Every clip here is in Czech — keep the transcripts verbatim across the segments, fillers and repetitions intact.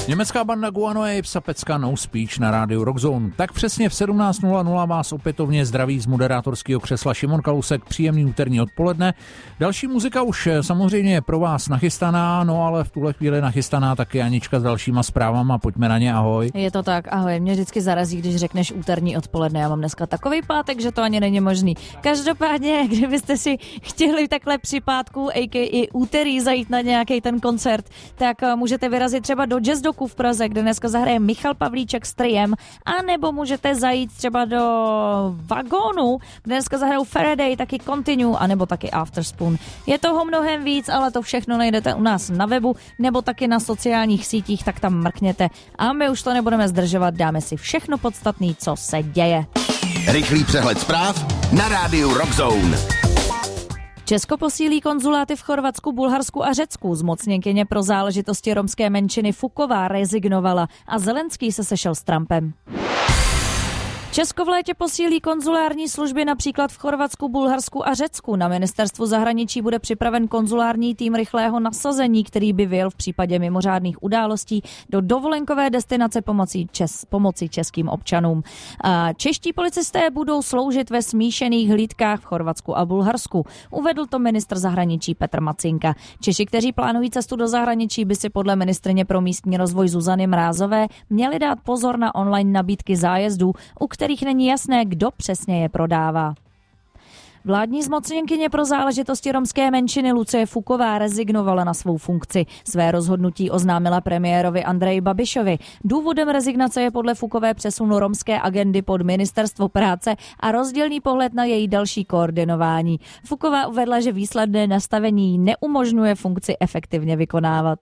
Německá banda Guano Apes a pecka No Speech na rádiu Rockzone. Tak přesně v sedmnáct nula nula vás opětovně zdraví z moderátorského křesla Šimon Kalousek. Příjemný úterní odpoledne. Další muzika už samozřejmě je pro vás nachystaná, no ale v tuhle chvíli nachystaná taky Anička s dalšíma zprávama. Pojďme na ně, ahoj. Je to tak, ahoj. Mě vždycky zarazí, když řekneš úterní odpoledne. Já mám dneska takový pátek, že to ani není možný. Každopádně, kdybyste si chtěli takhle při pátku, a ká a úterý zajít na nějaký ten koncert, tak můžete vyrazit třeba do Jazz Doku v Praze, kde dneska zahraje Michal Pavlíček s Triem, a nebo můžete zajít třeba do Vagónu, kde dneska zahrajou Faraday, taky Continue, a nebo taky Afterspoon. Je toho mnohem víc, ale to všechno najdete u nás na webu, nebo taky na sociálních sítích, tak tam mrkněte. A my už to nebudeme zdržovat, dáme si všechno podstatné, co se děje. Rychlý přehled zpráv na rádiu Rockzone. Česko posílí konzuláty v Chorvatsku, Bulharsku a Řecku. Zmocněnkyně pro záležitosti romské menšiny Fuková rezignovala a Zelenský se sešel s Trumpem. Česko v létě posílí konzulární služby například v Chorvatsku, Bulharsku a Řecku. Na ministerstvu zahraničí bude připraven konzulární tým rychlého nasazení, který by vyjel v případě mimořádných událostí do dovolenkové destinace pomocí, čes, pomoci českým občanům. A čeští policisté budou sloužit ve smíšených hlídkách v Chorvatsku a Bulharsku. Uvedl to ministr zahraničí Petr Macinka. Češi, kteří plánují cestu do zahraničí, by si podle ministryně pro místní rozvoj Zuzany Mrázové měli dát pozor na online nabídky zájezdů, u kterých není jasné, kdo přesně je prodává. Vládní zmocněnkyně pro záležitosti romské menšiny Lucie Fuková rezignovala na svou funkci. Své rozhodnutí oznámila premiérovi Andreji Babišovi. Důvodem rezignace je podle Fukové přesun romské agendy pod Ministerstvo práce a rozdílný pohled na její další koordinování. Fuková uvedla, že výsledné nastavení neumožňuje funkci efektivně vykonávat.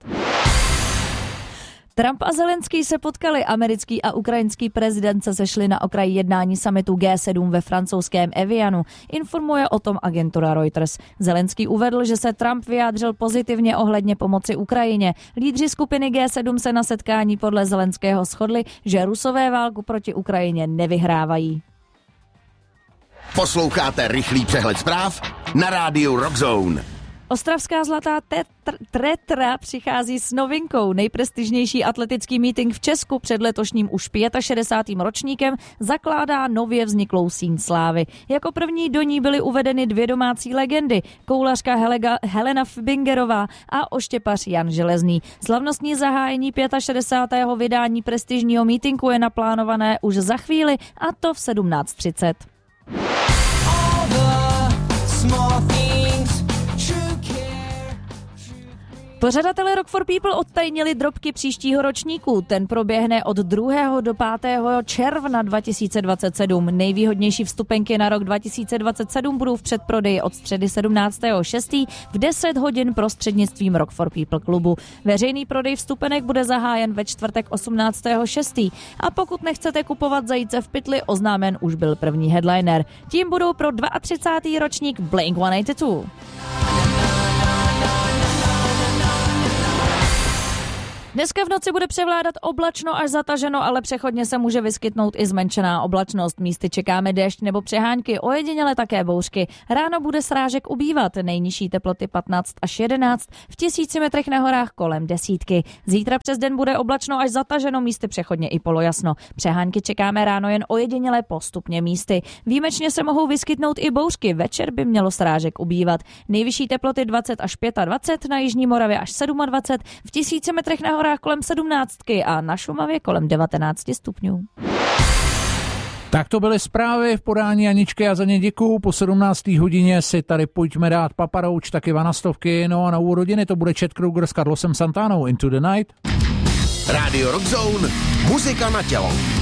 Trump a Zelenský se potkali, americký a ukrajinský prezident se sešli na okraji jednání summitu G sedm ve francouzském Evianu. Informuje o tom agentura Reuters. Zelenský uvedl, že se Trump vyjádřil pozitivně ohledně pomoci Ukrajině. Lídři skupiny G sedm se na setkání podle Zelenského shodli, že Rusové válku proti Ukrajině nevyhrávají. Posloucháte rychlý přehled zpráv na rádiu Rockzone. Ostravská zlatá tetr, tretra přichází s novinkou. Nejprestižnější atletický meeting v Česku před letošním už šedesátým pátým ročníkem zakládá nově vzniklou síň slávy. Jako první do ní byly uvedeny dvě domácí legendy, koulařka Helega, Helena Fibingerová a oštěpař Jan Železný. Slavnostní zahájení šedesátého pátého vydání prestižního meetingu je naplánované už za chvíli, a to v sedmnáct třicet. Pořadatelé Rock for People odtajnili drobky příštího ročníku. Ten proběhne od druhého do pátého června dva tisíce dvacet sedm. Nejvýhodnější vstupenky na rok dva tisíce dvacet sedm budou v předprodeji od středy sedmnáctého šestého v deset hodin prostřednictvím Rock for People klubu. Veřejný prodej vstupenek bude zahájen ve čtvrtek osmnáctého šestého A pokud nechcete kupovat zajíce v pytli, oznámen už byl první headliner. Tím budou pro třicátý druhý ročník Blink sto osmdesát dva. Dneska v noci bude převládat oblačno až zataženo, ale přechodně se může vyskytnout i zmenšená oblačnost. Místy čekáme déšť nebo přehánky, ojediněle také bouřky. Ráno bude srážek ubývat, nejnižší teploty patnáct až jedenáct, v tisíci metrech na horách kolem desítky. Zítra přes den bude oblačno až zataženo, místy přechodně i polojasno. Přehánky čekáme ráno jen ojediněle postupně místy. Výjimečně se mohou vyskytnout i bouřky, večer by mělo srážek ubývat. Nejvyšší teploty dvacet až dvacet pět, na jižní Moravě až dvacet sedm, v tisíci metrech na horách kolem sedmnáctky a na Šumavě kolem devatenáct stupňů. Tak to byly zprávy v podání Aničky a za ně děkuju. Po sedmnácté hodině si tady pojďme dát Paparouč, taky Vanastovky, no a na úvod rodiny to bude Chad Kroeger s Carlosem Santanou, Into the Night. Radio Rockzone, muzika na tělo.